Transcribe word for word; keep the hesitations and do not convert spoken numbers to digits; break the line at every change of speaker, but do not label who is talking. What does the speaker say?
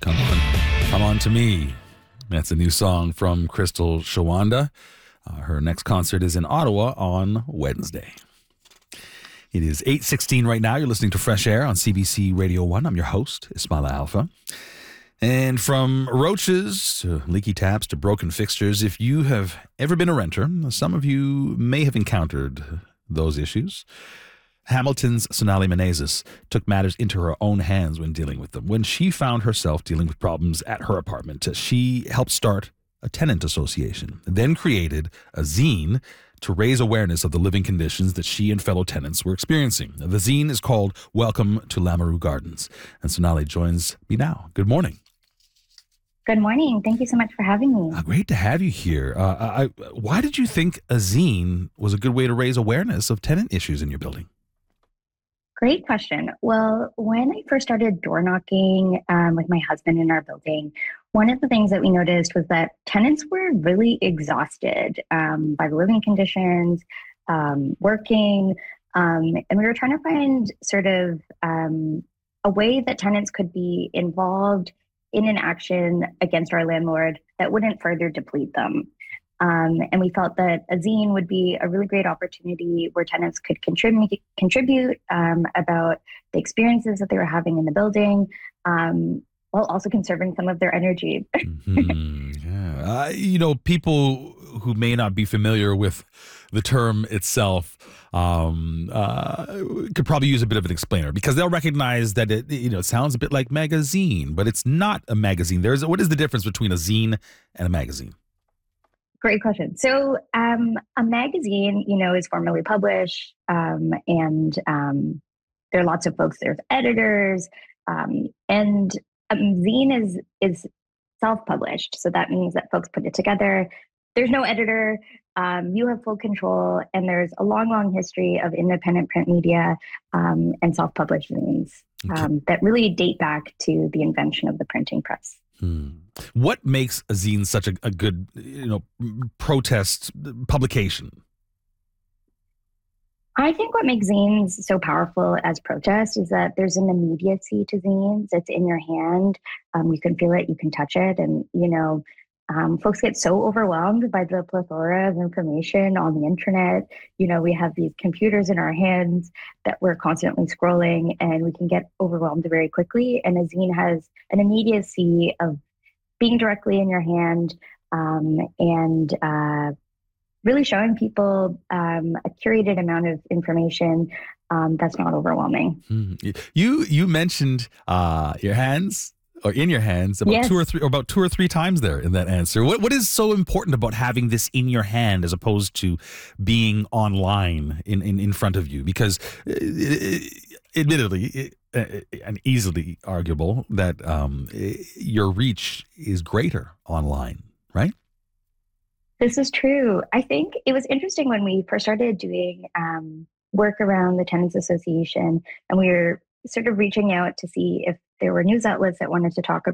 Come on. Come on to me. That's a new song from Crystal Shawanda. Uh, her next concert is in Ottawa on Wednesday. It is eight sixteen right now. You're listening to Fresh Air on C B C Radio one. I'm your host, Ismaila Alfa. And from roaches to leaky taps to broken fixtures, if you have ever been a renter, some of you may have encountered those issues. Hamilton's Sonali Menezes took matters into her own hands when dealing with them. When she found herself dealing with problems at her apartment, she helped start a tenant association, then created a zine to raise awareness of the living conditions that she and fellow tenants were experiencing. The zine is called Welcome to Lamoureux Gardens, and Sonali joins me now. Good morning.
Good morning. Thank you so much for having me.
Uh, great to have you here. Uh, I, why did you think a zine was a good way to raise awareness of tenant issues in your building?
Great question. Well, when I first started door knocking um, with my husband in our building, one of the things that we noticed was that tenants were really exhausted um, by the living conditions, um, working, um, and we were trying to find sort of um, a way that tenants could be involved in an action against our landlord that wouldn't further deplete them. Um, and we felt that a zine would be a really great opportunity where tenants could contribute contribute um, about the experiences that they were having in the building, um, while also conserving some of their energy.
mm-hmm. Yeah. Uh, you know, people who may not be familiar with the term itself um, uh, could probably use a bit of an explainer, because they'll recognize that it, you know, it sounds a bit like magazine, but it's not a magazine. There's what is the difference between a zine and a magazine?
Great question. So um, a magazine, you know, is formally published, um, and um, there are lots of folks. There's editors, um, and a zine is is self-published. So that means that folks put it together. There's no editor. Um, you have full control, and there's a long, long history of independent print media um, and self-published zines um, okay. that really date back to the invention of the printing press.
Hmm. What makes a zine such a, a good, you know, protest publication?
I think what makes zines so powerful as protest is that there's an immediacy to zines. It's in your hand. Um, you can feel it, you can touch it. And, you know, um, folks get so overwhelmed by the plethora of information on the internet. You know, we have these computers in our hands that we're constantly scrolling, and we can get overwhelmed very quickly. And a zine has an immediacy of being directly in your hand um, and uh, really showing people um, a curated amount of information um, that's not overwhelming.
Hmm. You you mentioned uh, your hands. Or in your hands about
yes.
two or three, or about two or three times there in that answer. What what is so important about having this in your hand as opposed to being online in, in, in front of you? Because it, it, admittedly, it, and easily arguable that um, your reach is greater online, right?
This is true. I think it was interesting when we first started doing um, work around the Tenants Association, and we were sort of reaching out to see if there were news outlets that wanted to talk